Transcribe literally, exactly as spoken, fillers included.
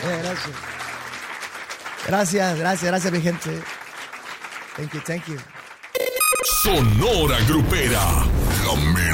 gracias. Gracias, gracias, gracias, mi gente. Thank you, thank you. Sonora Grupera, la mera